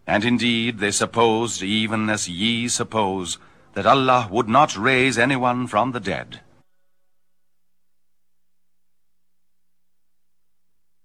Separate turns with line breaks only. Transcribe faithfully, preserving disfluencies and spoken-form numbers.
And indeed they supposed, even as ye suppose, that Allah would not raise anyone from the dead.